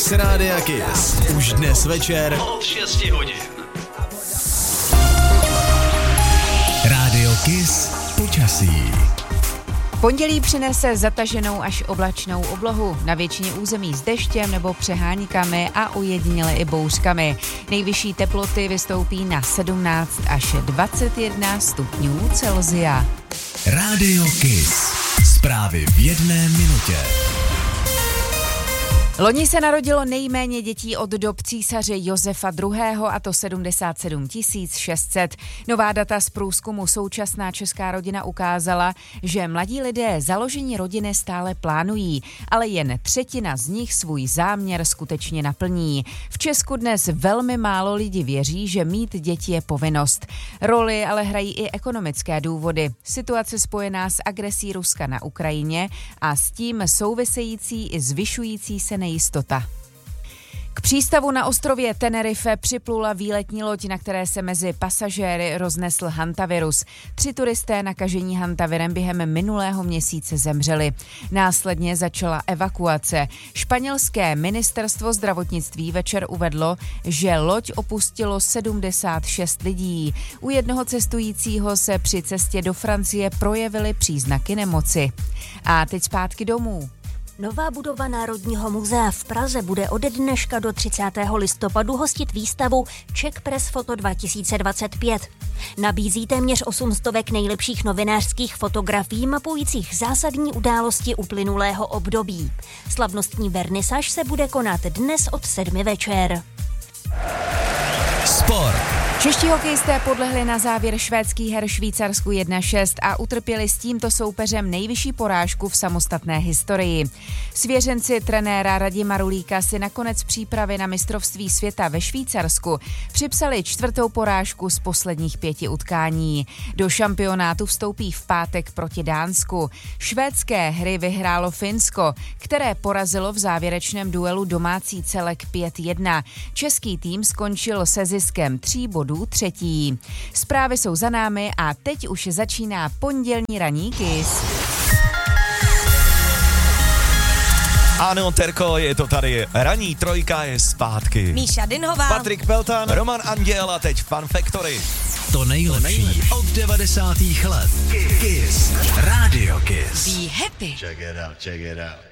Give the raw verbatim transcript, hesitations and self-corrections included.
Kiss Rádia Kiss. Už dnes večer od šesti hodin. Rádio Kiss počasí. Pondělí přinese zataženou až oblačnou oblohu, na většině území s deštěm nebo přeháníkami a ujediněle i bouřkami. Nejvyšší teploty vystoupí na sedmnáct až dvacet jedna stupňů Celsia. Rádio Kiss. Zprávy v jedné minutě. Loni se narodilo nejméně dětí od dob císaře Josefa druhého. a to sedmdesát sedm tisíc šest set. Nová data z průzkumu Současná česká rodina ukázala, že mladí lidé založení rodiny stále plánují, ale jen třetina z nich svůj záměr skutečně naplní. V Česku dnes velmi málo lidí věří, že mít děti je povinnost. Roli ale hrají i ekonomické důvody. Situace spojená s agresí Ruska na Ukrajině a s tím související i zvyšující se nejistota. K přístavu na ostrově Tenerife připlula výletní loď, na které se mezi pasažéry roznesl hantavirus. Tři turisté nakažení hantavirem během minulého měsíce zemřeli. Následně začala evakuace. Španělské ministerstvo zdravotnictví večer uvedlo, že loď opustilo sedmdesát šest lidí. U jednoho cestujícího se při cestě do Francie projevily příznaky nemoci. A teď zpátky domů. Nová budova Národního muzea v Praze bude ode dneška do třicátého listopadu hostit výstavu Czech Press Photo dva tisíce dvacet pět. Nabízí téměř osm stovek nejlepších novinářských fotografií mapujících zásadní události uplynulého období. Slavnostní vernisaž se bude konat dnes od sedmi večer. Sport. Čeští hokejisté podlehli na závěr švédských her Švýcarsku jedna šest a utrpěli s tímto soupeřem nejvyšší porážku v samostatné historii. Svěřenci trenéra Radima Rulíka si nakonec přípravy na mistrovství světa ve Švýcarsku připsali čtvrtou porážku z posledních pěti utkání. Do šampionátu vstoupí v pátek proti Dánsku. Švédské hry vyhrálo Finsko, které porazilo v závěrečném duelu domácí celek pět jedna. Český tým skončil se ziskem tří bodů třetí. Zprávy jsou za námi a teď už začíná pondělní ranní Kiss. Ano, Terko, je to tady. Ranní trojka je zpátky. Míša Dinhová, Patrik Peltan, Roman Anděl a teď Fun Factory. To nejlepší od devadesátých let. Kiss. Rádio Kiss. be happy. Check it out, check it out.